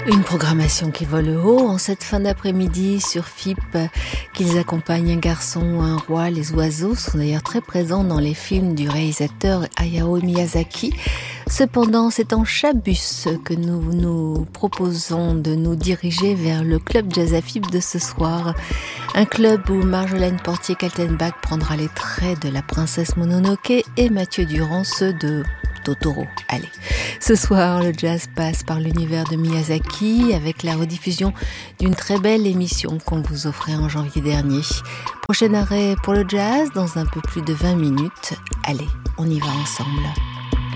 Une programmation qui vole haut en cette fin d'après-midi sur FIP, qu'ils accompagnent un garçon ou un roi. Les oiseaux sont d'ailleurs très présents dans les films du réalisateur Hayao Miyazaki. Cependant, c'est en Chabus que nous nous proposons de nous diriger vers le club Jazz à FIP de ce soir. Un club où Marjolaine Portier-Kaltenbach prendra les traits de la princesse Mononoke et Mathieu Durand ceux de Totoro. Allez, ce soir, le jazz passe par l'univers de Miyazaki avec la rediffusion d'une très belle émission qu'on vous offrait en janvier dernier. Prochain arrêt pour le jazz dans un peu plus de 20 minutes. Allez, on y va ensemble.